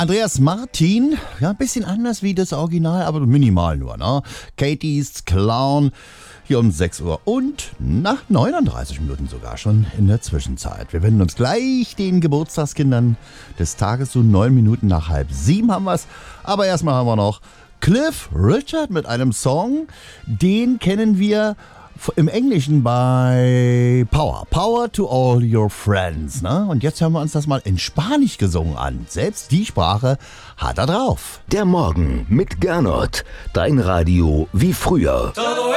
Andreas Martin, ja, ein bisschen anders wie das Original, aber minimal nur, ne? Katie's Clown, hier um 6 Uhr und nach 39 Minuten sogar schon in der Zwischenzeit. Wir wenden uns gleich den Geburtstagskindern des Tages, so 9 Minuten nach 6:30 haben wir es. Aber erstmal haben wir noch Cliff Richard mit einem Song, den kennen wir im Englischen bei Power to all your friends. Ne? Und jetzt hören wir uns das mal in Spanisch gesungen an. Selbst die Sprache hat er drauf. Der Morgen mit Gernot. Dein Radio wie früher.